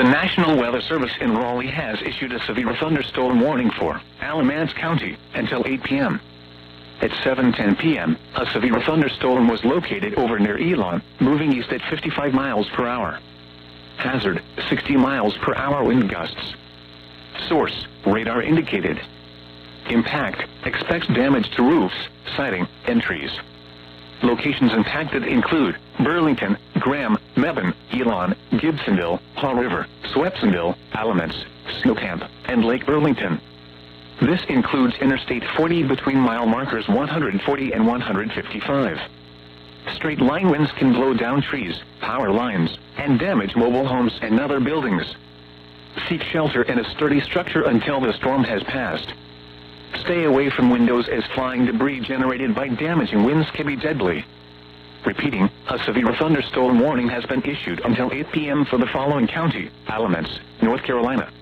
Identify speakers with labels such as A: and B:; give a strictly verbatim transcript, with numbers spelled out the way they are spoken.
A: The National Weather Service in Raleigh has issued a severe thunderstorm warning for Alamance County until eight p m At seven ten p m, a severe thunderstorm was located over near Elon, moving east at fifty-five miles per hour. Hazard, sixty miles per hour wind gusts. Source, radar indicated. Impact, expects damage to roofs, siding, and trees. Locations impacted include Burlington, Graham, Mebane, Elon, Gibsonville, Haw River, Swepsonville, Alamance, Snowcamp, and Lake Burlington. This includes Interstate forty between mile markers one hundred forty and one hundred fifty-five. Straight line winds can blow down trees, power lines, and damage mobile homes and other buildings. Seek shelter in a sturdy structure until the storm has passed. Stay away from windows as flying debris generated by damaging winds can be deadly. Repeating, a severe thunderstorm warning has been issued until eight p m for the following county: Alamance, North Carolina.